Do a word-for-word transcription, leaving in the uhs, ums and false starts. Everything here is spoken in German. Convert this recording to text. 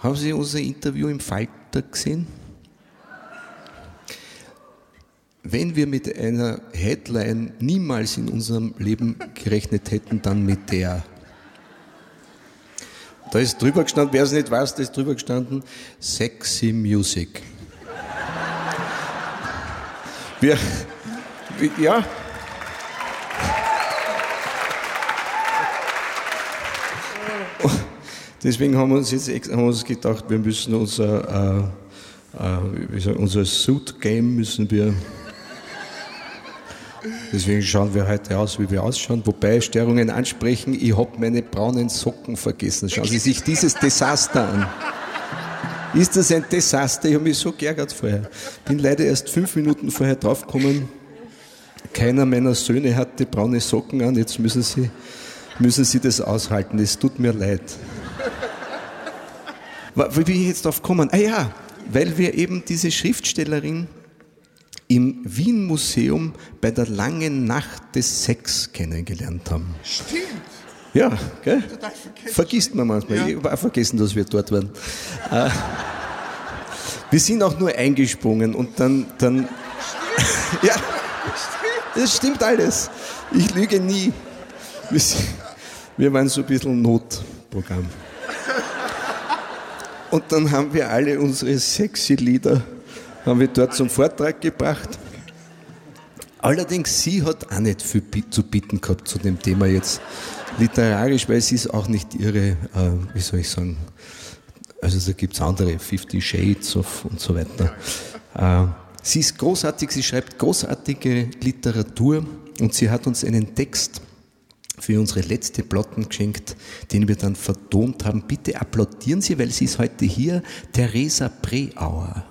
Haben Sie unser Interview im Falter gesehen? Wenn wir mit einer Headline niemals in unserem Leben gerechnet hätten, dann mit der. Da ist drüber gestanden, wer es nicht weiß, da ist drüber gestanden, Sexy Music. Wir, ja. Deswegen haben wir uns jetzt haben wir uns gedacht, wir müssen unser, äh, äh, wie sagen, unser Suit-Game müssen wir. Deswegen schauen wir heute aus, wie wir ausschauen. Wobei Störungen ansprechen, ich habe meine braunen Socken vergessen. Schauen Sie sich dieses Desaster an. Ist das ein Desaster? Ich habe mich so geärgert vorher. Bin leider erst fünf Minuten vorher draufgekommen. Keiner meiner Söhne hatte braune Socken an. Jetzt müssen sie, müssen sie das aushalten. Es tut mir leid. Wie bin ich jetzt drauf gekommen? Ah ja, weil wir eben diese Schriftstellerin im Wien-Museum bei der langen Nacht des Sex kennengelernt haben. Stimmt. Ja, gell? Total vergessen. Vergisst man manchmal. Ja. Ich habe auch vergessen, dass wir dort waren. äh, wir sind auch nur eingesprungen und dann... dann ja, das stimmt alles. Ich lüge nie. Wir, sind, wir waren so ein bisschen Notprogramm. Und dann haben wir alle unsere sexy Lieder haben wir dort zum Vortrag gebracht. Allerdings, sie hat auch nicht viel zu bieten gehabt zu dem Thema jetzt literarisch, weil sie ist auch nicht ihre, äh, wie soll ich sagen, also da gibt es andere, Fifty Shades of und so weiter. Äh, sie ist großartig, sie schreibt großartige Literatur und sie hat uns einen Text für unsere letzte Platten geschenkt, den wir dann vertont haben. Bitte applaudieren Sie, weil sie ist heute hier, Theresa Preauer.